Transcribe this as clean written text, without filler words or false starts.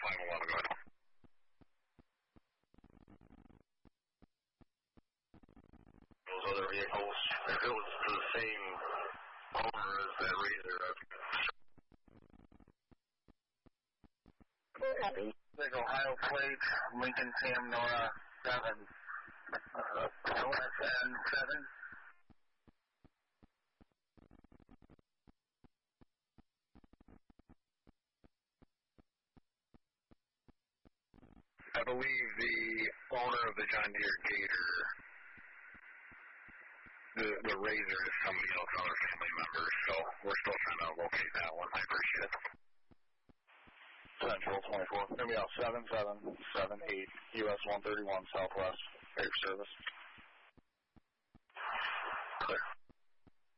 511, go ahead. Those other vehicles, if it was the same owner as that Razor, Big Ohio plate, Lincoln Sam Nora 7, OSN 7. I believe the owner of the John Deere Gator, the Razor is somebody else, other family members, so we're still trying to locate that one. I appreciate it. Central 24, going to be out 7778 US 131 Southwest, Air Service.